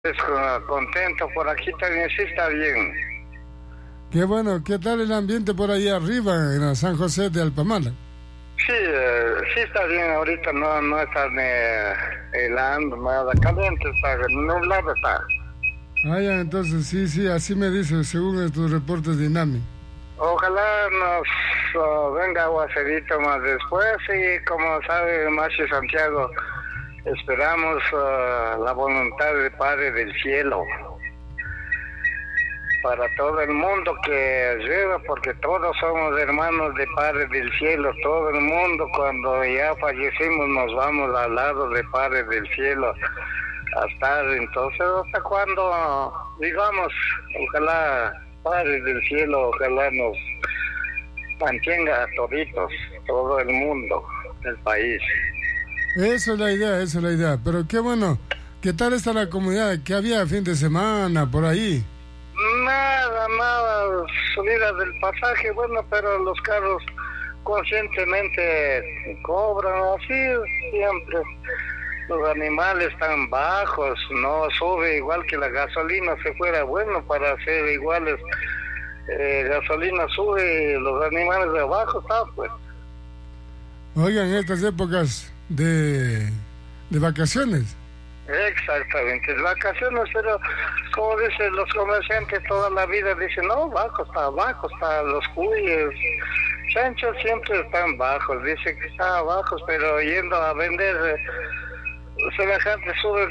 Contento, por aquí también sí está bien. Qué bueno, ¿qué tal el ambiente por ahí arriba en la San José de Alpamala? Sí, sí está bien, ahorita no está helando, nada caliente, está nublado está. Ah, ya, entonces sí, así me dice según tus reportes de INAMI. Ojalá nos venga aguacerito más después y como sabe Macho Santiago, esperamos la voluntad del Padre del Cielo para todo el mundo que llueva, porque todos somos hermanos del Padre del Cielo, todo el mundo cuando ya fallecimos nos vamos al lado del Padre del Cielo a estar. Entonces, ¿hasta cuando digamos? Ojalá Padre del Cielo, ojalá nos mantenga a toditos, todo el mundo del país. Esa es la idea, pero qué bueno. ¿Qué tal está la comunidad? ¿Qué había fin de semana por ahí? Nada, subida del pasaje, bueno, pero los carros conscientemente cobran, así siempre. Los animales están bajos, no sube igual que la gasolina, si fuera bueno para ser iguales. Gasolina sube, los animales de abajo están, pues. Oigan, estas épocas de vacaciones. Exactamente, vacaciones, pero como dicen los comerciantes toda la vida, dicen, no, bajo está, los cuyes, chanchos siempre están bajos, dicen que están bajos, pero yendo a vender, semejante sube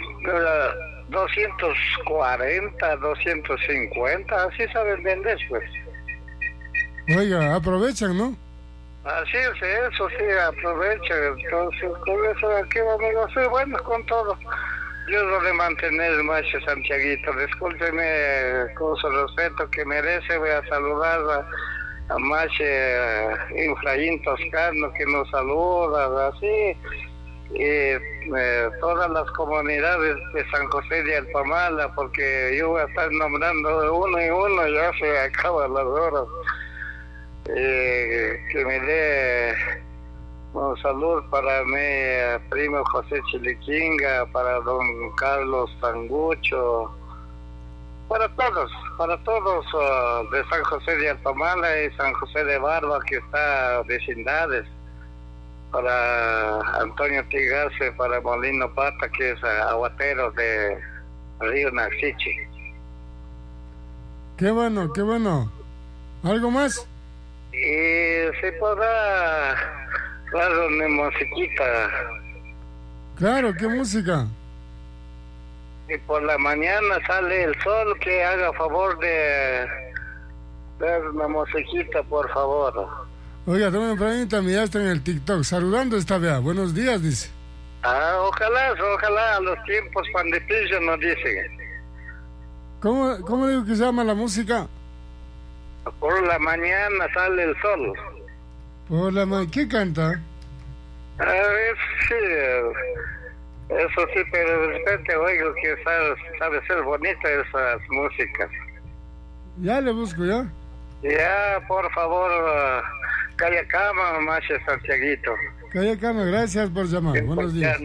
240, 250, así saben vender, pues. Oiga, aprovechan, ¿no? Así es, eso sí, aprovechan, entonces, con eso aquí vamos a ser buenos con todo. Dios lo de mantener, Macho Santiaguito. Discúlpeme con su respeto que merece. Voy a saludar a Macho Efraín Toscano, que nos saluda, así. Y todas las comunidades de San José de Alpamala, porque yo voy a estar nombrando de uno y uno, ya se acaban las horas. Que me dé un saludo para mi primo José Chiliquinga, para don Carlos Tangucho, para todos de San José de Alpamala y San José de Barba, que está vecindades, para Antonio Tigase, para Molino Pata, que es aguatero de Río Naxichi. Qué bueno. ¿Algo más? Y se podrá dar una musiquita. Claro, ¿qué música? Y por la mañana sale el sol, que haga favor de dar una musiquita, por favor. Oiga, tome Efraín, ya está en el TikTok, saludando esta vez. Buenos días, dice. Ojalá a los tiempos pandepillos nos dicen. ¿Cómo digo que se llama la música? Por la mañana sale el sol. ¿Qué canta? Sí, eso sí, pero de repente oigo que sabe ser bonita esas músicas. Ya le busco, ¿ya? Ya, por favor, calla cama, Macho Santiaguito. Calla cama, gracias por llamar. Buenos días.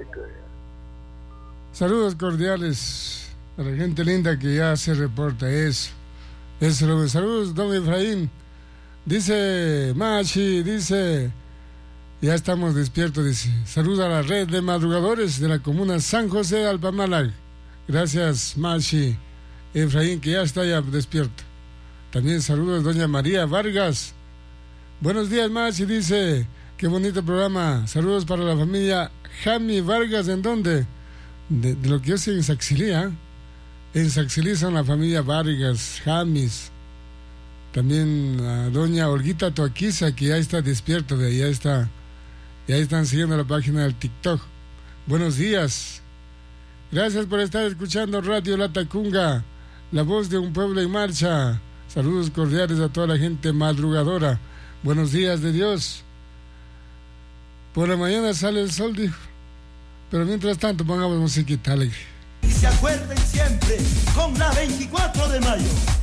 Saludos cordiales a la gente linda que ya se reporta eso. Saludos, don Efraín. Dice Machi, ya estamos despiertos, dice. Saluda a la red de madrugadores de la comuna San José de Alpamala. Gracias, Machi. Efraín, que ya está ya despierto. También saludos, doña María Vargas. Buenos días, Machi, dice. Qué bonito programa. Saludos para la familia Jami Vargas. ¿En dónde? De lo que es en Saxilí, ¿eh? En Saxilí son la familia Vargas, Jamis. También a doña Olguita Toaquiza, que ya está despierto, ya están siguiendo la página del TikTok. Buenos días. Gracias por estar escuchando Radio La Tacunga, la voz de un pueblo en marcha. Saludos cordiales a toda la gente madrugadora. Buenos días de Dios. Por la mañana sale el sol, dijo. Pero mientras tanto pongamos musiquita alegre. Y se acuerden siempre con la 24 de mayo.